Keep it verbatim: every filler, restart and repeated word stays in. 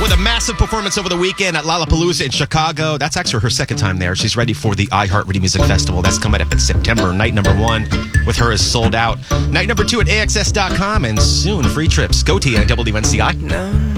with a massive performance over the weekend at Lollapalooza in Chicago. That's actually her second time there. She's ready for the iHeartRadio Music Festival. That's coming up in September. Night number one with her is sold out. Night number two at A X S dot com, and soon free trips. Go to W N C I.